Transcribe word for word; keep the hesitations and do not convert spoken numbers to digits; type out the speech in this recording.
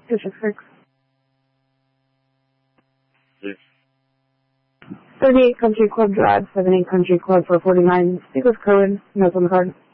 District six. Six. thirty-eight Country Club Drive, seventy-eight Country Club, four forty-nine. Speak with Cohen. Notes on the card.